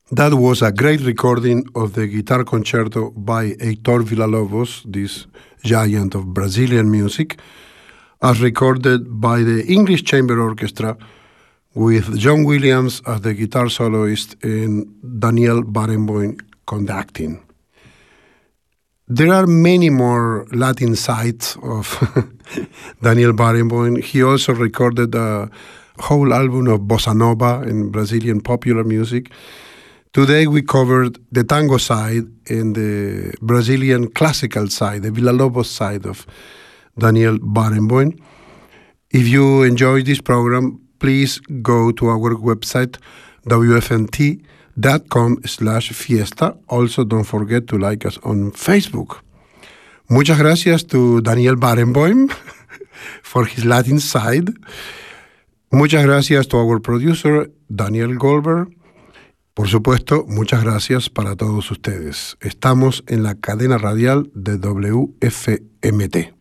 That was a great recording of the guitar concerto by Heitor Villa-Lobos, this giant of Brazilian music, as recorded by the English Chamber Orchestra with John Williams as the guitar soloist and Daniel Barenboim conducting. There are many more Latin sides of Daniel Barenboim. He also recorded a whole album of bossa nova and Brazilian popular music. Today we covered the tango side and the Brazilian classical side, the Villa-Lobos side of Daniel Barenboim. If you enjoyed this program, please go to our website, wfnt.com/fiesta. Also, don't forget to like us on Facebook. Muchas gracias to Daniel Barenboim for his Latin side. Muchas gracias to our producer, Daniel Goldberg. Por supuesto, muchas gracias para todos ustedes. Estamos en la cadena radial de WFMT.